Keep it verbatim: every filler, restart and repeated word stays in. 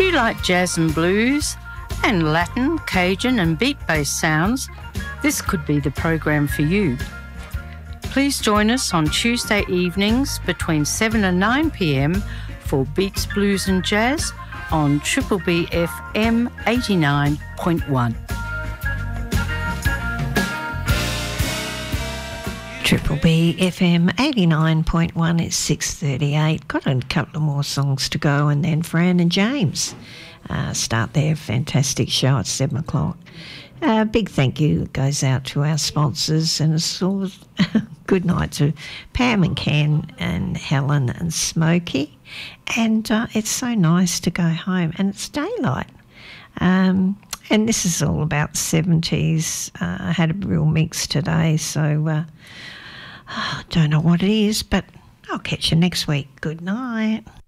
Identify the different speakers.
Speaker 1: you like jazz and blues and Latin, Cajun and beat-based sounds, this could be the program for you. Please join us on Tuesday evenings between seven and nine p m for Beats, Blues and Jazz on Triple B F M eighty-nine point one.
Speaker 2: Triple B F M eighty-nine point one, it's six thirty-eight. Got a couple of more songs to go, and then Fran and James uh, start their fantastic show at seven o'clock. A uh, big thank you goes out to our sponsors, and it's all good night to Pam and Ken and Helen and Smokey. And uh, it's so nice to go home, and it's daylight. Um, and this is all about seventies. Uh, I had a real mix today, so uh, I don't know what it is, but I'll catch you next week. Good night.